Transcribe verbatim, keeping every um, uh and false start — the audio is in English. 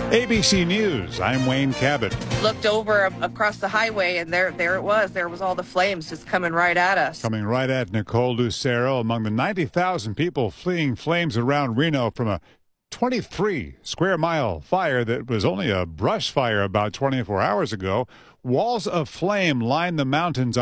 A B C News, I'm Wayne Cabot. Looked over across the highway, and there there it was. There was all the flames just coming right at us. Coming right at Nicole Lucero, among the ninety thousand people fleeing flames around Reno from a twenty-three square mile fire that was only a brush fire about twenty-four hours ago. Walls of flame line the mountains